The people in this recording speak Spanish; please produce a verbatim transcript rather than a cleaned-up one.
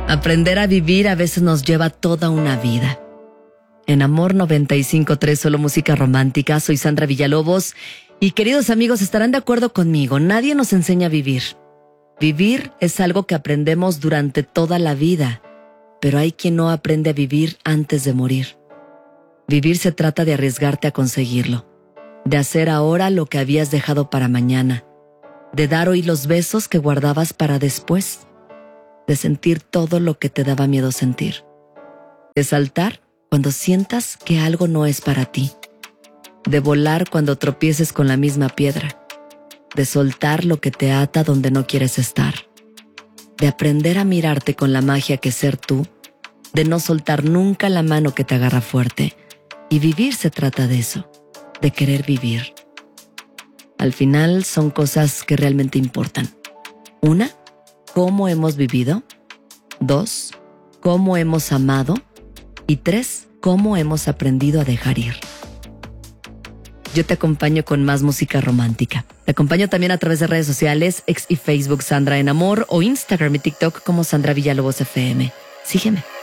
Aprender a vivir a veces nos lleva toda una vida. En Amor noventa y cinco punto tres, solo música romántica, soy Sandra Villalobos. Y queridos amigos, estarán de acuerdo conmigo, nadie nos enseña a vivir. Vivir es algo que aprendemos durante toda la vida, pero hay quien no aprende a vivir antes de morir. Vivir se trata de arriesgarte a conseguirlo, de hacer ahora lo que habías dejado para mañana, de dar hoy los besos que guardabas para después, de sentir todo lo que te daba miedo sentir, de saltar cuando sientas que algo no es para ti, de volar cuando tropieces con la misma piedra, de soltar lo que te ata donde no quieres estar, de aprender a mirarte con la magia que es ser tú, de no soltar nunca la mano que te agarra fuerte. Y vivir se trata de eso, de querer vivir. Al final son cosas que realmente importan. Una, cómo hemos vivido. Dos, cómo hemos amado. Y tres, cómo hemos aprendido a dejar ir. Yo te acompaño con más música romántica. Te acompaño también a través de redes sociales, X y Facebook Sandra en Amor o Instagram y TikTok como Sandra Villalobos F M. Sígueme.